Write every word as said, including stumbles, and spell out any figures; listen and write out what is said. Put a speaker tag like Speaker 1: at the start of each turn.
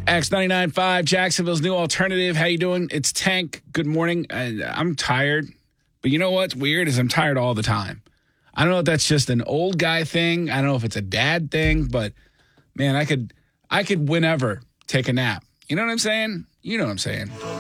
Speaker 1: X ninety-nine point five, Jacksonville's new alternative. How you doing? It's Tank. Good morning. I, I'm tired. But you know what's weird is I'm tired all the time. I don't know if that's just an old guy thing. I don't know if it's a dad thing. But, man, I could I could whenever take a nap. You know what I'm saying? You know what I'm saying.